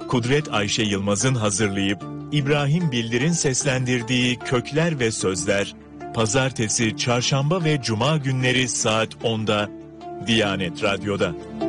Kudret Ayşe Yılmaz'ın hazırlayıp İbrahim Bildir'in seslendirdiği Kökler ve Sözler, Pazartesi, Çarşamba ve Cuma günleri saat 10'da Diyanet Radyo'da.